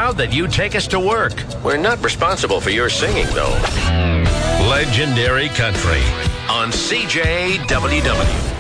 proud that you take us to work. We're not responsible for your singing, though. Legendary Country on CJWW.